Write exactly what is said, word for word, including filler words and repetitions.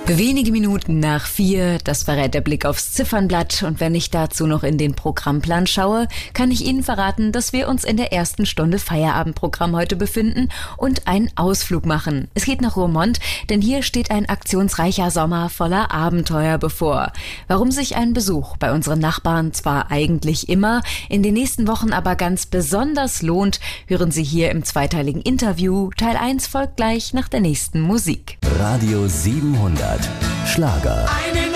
Wenige Minuten nach vier, das verrät der Blick aufs Ziffernblatt. Und wenn ich dazu noch in den Programmplan schaue, kann ich Ihnen verraten, dass wir uns in der ersten Stunde Feierabendprogramm heute befinden und einen Ausflug machen. Es geht nach Roermond, denn hier steht ein aktionsreicher Sommer voller Abenteuer bevor. Warum sich ein Besuch bei unseren Nachbarn zwar eigentlich immer, in den nächsten Wochen aber ganz besonders lohnt, hören Sie hier im zweiteiligen Interview. Teil eins folgt gleich nach der nächsten Musik. Radio siebenhundert Schlager. Eine